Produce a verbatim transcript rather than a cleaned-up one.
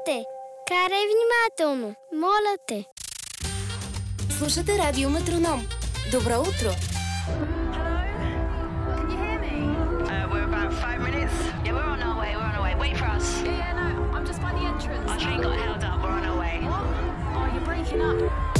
те! Карай внимателно, моля те! Слушате Радио Метроном. Добро утро! Can you hear me? Uh, we're about five minutes. Yeah, we're on our way. We're on our way. Wait for us. Yeah, yeah, no, I'm just by the entrance. Our train got held up. We're on our way. What? Oh, you're breaking up.